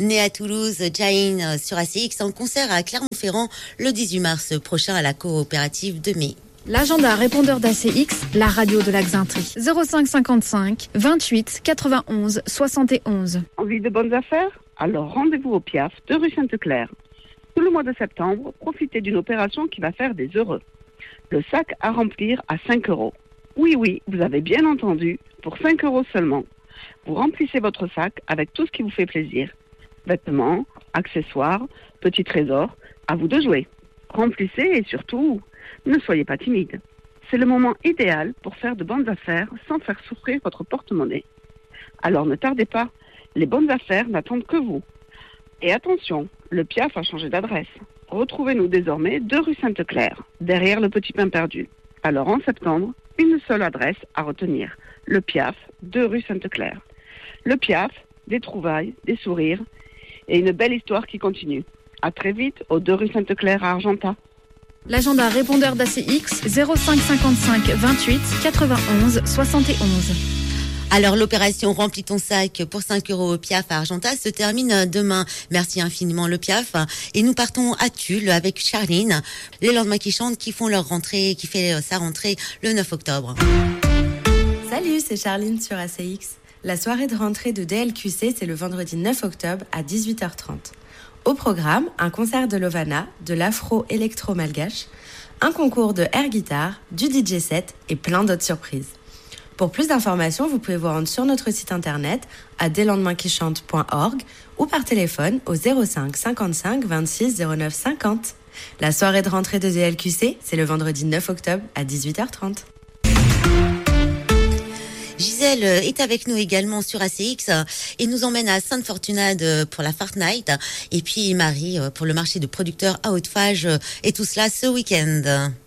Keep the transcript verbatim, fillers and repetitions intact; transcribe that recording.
Né à Toulouse, Jain sur A C X en concert à Clermont-Ferrand le dix-huit mars prochain à la coopérative de mai. L'agenda répondeur d'A C X, la radio de l'Axintrie. zéro cinq cinquante-cinq vingt-huit quatre-vingt-onze soixante et onze. Envie de bonnes affaires? Alors rendez-vous au Piaf de rue Sainte-Claire. Tout le mois de septembre, profitez d'une opération qui va faire des heureux. Le sac à remplir à cinq euros. Oui, oui, vous avez bien entendu, pour cinq euros seulement. Vous remplissez votre sac avec tout ce qui vous fait plaisir. Vêtements, accessoires, petits trésors, à vous de jouer. Remplissez et surtout, ne soyez pas timide. C'est le moment idéal pour faire de bonnes affaires sans faire souffrir votre porte-monnaie. Alors ne tardez pas, les bonnes affaires n'attendent que vous. Et attention, le Piaf a changé d'adresse. Retrouvez-nous désormais deux rue Sainte-Claire, derrière le Petit Pain Perdu. Alors en septembre, une seule adresse à retenir, le Piaf, deux rue Sainte-Claire. Le Piaf, des trouvailles, des sourires et une belle histoire qui continue. À très vite aux deux rue Sainte-Claire à Argentat. L'agenda répondeur d'A C X, zéro cinq cinquante-cinq vingt-huit quatre-vingt-onze soixante et onze. Alors l'opération Remplis ton sac pour cinq euros au Piaf à Argentat se termine demain. Merci infiniment le Piaf. Et nous partons à Tulle avec Charline, les lendemains qui chantent, qui font leur rentrée, qui fait sa rentrée le neuf octobre. Salut, c'est Charline sur A C X. La soirée de rentrée de D L Q C, c'est le vendredi neuf octobre à dix-huit heures trente. Au programme, un concert de Lovana, de l'afro-électro-malgache, un concours de air guitare, du D J set et plein d'autres surprises. Pour plus d'informations, vous pouvez vous rendre sur notre site internet à deslendemaynsquichantent point org ou par téléphone au zéro cinq cinquante-cinq vingt-six zéro neuf cinquante. La soirée de rentrée de D L Q C, c'est le vendredi neuf octobre à dix-huit heures trente. Gisèle est avec nous également sur A C X et nous emmène à Sainte-Fortunade pour la Fortnite. Et puis Marie pour le marché de producteurs à Haute-Fage et tout cela ce week-end.